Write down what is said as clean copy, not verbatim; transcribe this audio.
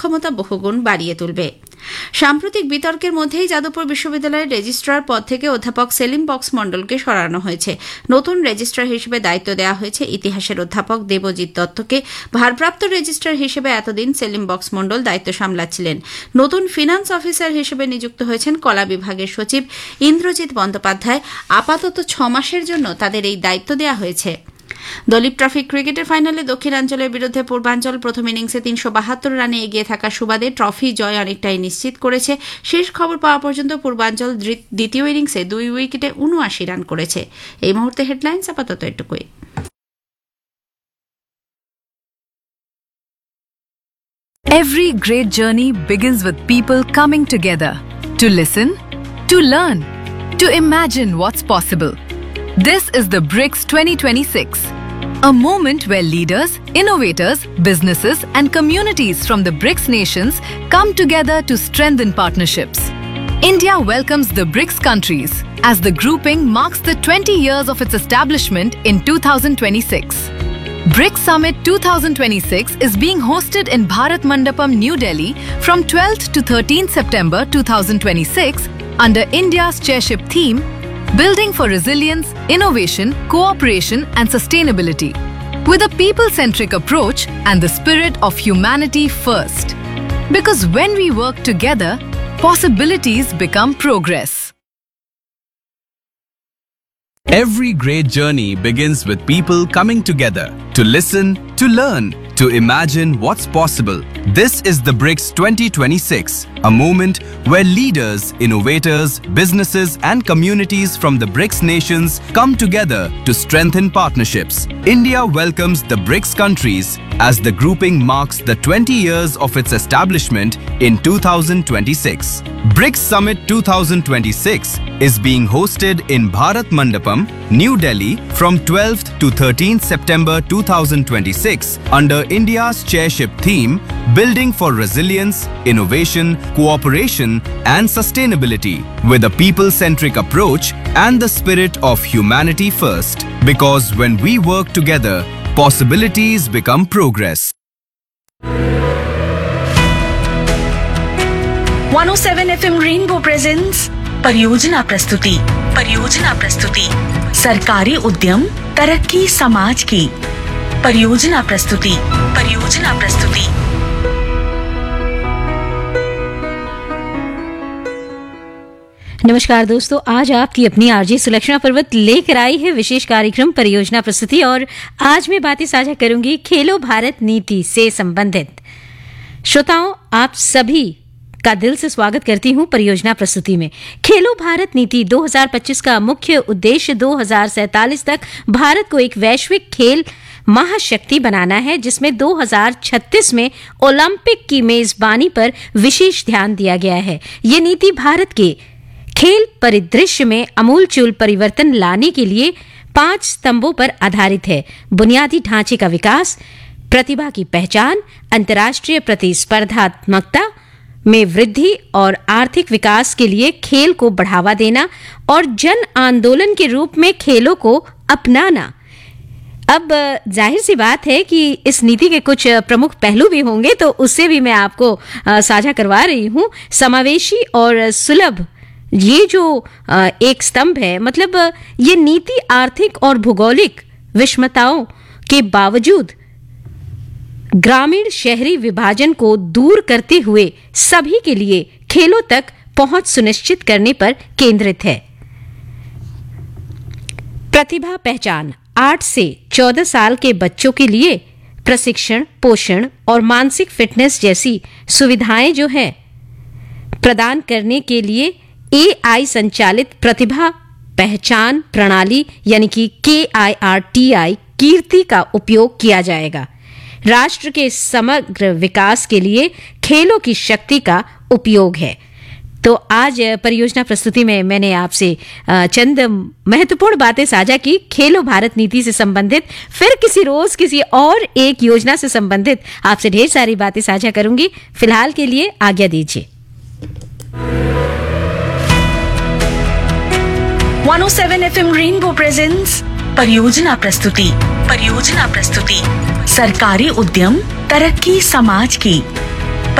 সক্ষমতা বহুগুণ বাড়িয়ে তুলবে। সাম্প্রতিক বিতর্কের মধ্যেই যাদবপুর বিশ্ববিদ্যালয়ের রেজিস্ট্রার পদ থেকে অধ্যাপক সেলিম বক্স মণ্ডলকে সরানো হয়েছে। নতুন রেজিস্ট্রার হিসেবে দায়িত্ব দেওয়া হয়েছে ইতিহাসের অধ্যাপক দেবজিৎ দত্তকে। ভারপ্রাপ্ত রেজিস্ট্রার হিসেবে এতদিন সেলিম বক্স মণ্ডল দায়িত্ব সামলাচ্ছিলেন। নতুন ফিনান্স অফিসার হিসেবে নিযুক্ত হয়েছেন কলা বিভাগের সচিব ইন্দ্রজিৎ বন্দ্যোপাধ্যায়। আপাতত 6 মাসের জন্য তাদের এই দায়িত্ব দেওয়া হয়েছে। দলীপ ট্রফি ক্রিকেটের ফাইনালে দক্ষিণাঞ্চলের বিরুদ্ধে পূর্বাঞ্চল প্রথম ইনিংসে 372 রানে এগিয়ে থাকা সুবাদে ট্রফি জয় অনেকটাই নিশ্চিত করেছে। শেষ খবর পাওয়া পর্যন্ত পূর্বাঞ্চল দ্বিতীয় ইনিংসে 2 উইকেটে 79 রান করেছে। এই মুহূর্তে হেডলাইন্স আপাতত এটুকুই। Every great journey begins with people coming together to listen, to learn, to imagine what's possible. This is the BRICS 2026, a moment where leaders, innovators, businesses and communities from the BRICS nations come together to strengthen partnerships. India welcomes the BRICS countries as the grouping marks the 20 years of its establishment in 2026. BRICS Summit 2026 is being hosted in Bharat Mandapam, New Delhi from 12th to 13th September 2026 under India's chairship theme Building for Resilience, Innovation, Cooperation and Sustainability, with a people-centric approach and the spirit of humanity first. Because when we work together, possibilities become progress. Every great journey begins with people coming together to listen, to learn, to imagine what's possible. This is the BRICS 2026, a moment where leaders, innovators, businesses and communities from the BRICS nations come together to strengthen partnerships. India welcomes the BRICS countries as the grouping marks the 20 years of its establishment in 2026. BRICS Summit 2026 is being hosted in Bharat Mandapam, New Delhi from 12th to 13th September 2026 under India's chairship theme Building for Resilience, Innovation, Cooperation and Sustainability, with a people-centric approach and the spirit of humanity first. Because when we work together, possibilities become progress. 107 FM Rainbow presents परियोजना प्रस्तुति सरकारी उद्यम तरक्की समाज की परियोजना प्रस्तुति। नमस्कार दोस्तों, आज आपकी अपनी आरजे सुलक्षणा पर्वत लेकर आई है विशेष कार्यक्रम परियोजना प्रस्तुति। और आज मैं बातें साझा करूंगी खेलो भारत नीति से संबंधित। श्रोताओं, आप सभी का दिल से स्वागत करती हूं परियोजना प्रस्तुति में। खेलो भारत नीति 2025 का मुख्य उद्देश्य 2047 तक भारत को एक वैश्विक खेल महाशक्ति बनाना है, जिसमें 2036 में ओलंपिक की मेजबानी पर विशेष ध्यान दिया गया है। ये नीति भारत के खेल परिदृश्य में आमूलचूल परिवर्तन लाने के लिए 5 स्तंभों पर आधारित है। बुनियादी ढांचे का विकास, प्रतिभा की पहचान, अंतर्राष्ट्रीय प्रतिस्पर्धात्मकता में वृद्धि और आर्थिक विकास के लिए खेल को बढ़ावा देना और जन आंदोलन के रूप में खेलों को अपनाना। अब जाहिर सी बात है कि इस नीति के कुछ प्रमुख पहलू भी होंगे, तो उससे भी मैं आपको साझा करवा रही हूं। समावेशी और सुलभ ये जो एक स्तंभ है, मतलब ये नीति आर्थिक और भौगोलिक विषमताओं के बावजूद ग्रामीण शहरी विभाजन को दूर करते हुए सभी के लिए खेलों तक पहुंच सुनिश्चित करने पर केंद्रित है। प्रतिभा पहचान 8 से 14 साल के बच्चों के लिए प्रशिक्षण, पोषण और मानसिक फिटनेस जैसी सुविधाएं जो है प्रदान करने के लिए AI संचालित प्रतिभा पहचान प्रणाली यानी कि KIRTI कीर्ति का उपयोग किया जाएगा। राष्ट्र के समग्र विकास के लिए खेलों की शक्ति का उपयोग है। तो आज परियोजना प्रस्तुति में मैंने आपसे चंद महत्वपूर्ण बातें साझा की खेलो भारत नीति से संबंधित। फिर किसी रोज किसी और एक योजना से संबंधित आपसे ढेर सारी बातें साझा करूंगी। फिलहाल के लिए आज्ञा दीजिए। 107 FM रेनबो प्रेजेंट्स परियोजना प्रस्तुति सरकारी उद्यम तरक्की समाज की